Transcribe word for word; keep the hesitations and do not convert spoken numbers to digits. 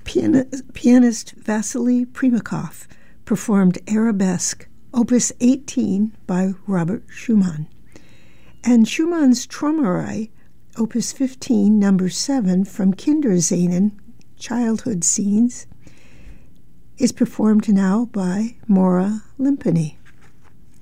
Pian- pianist Vasily Primakov performed Arabesque, Opus eighteen by Robert Schumann. And Schumann's Traumerei, Opus fifteen, number seven, from Kinderscenen, Childhood Scenes, is performed now by Maura Limpany.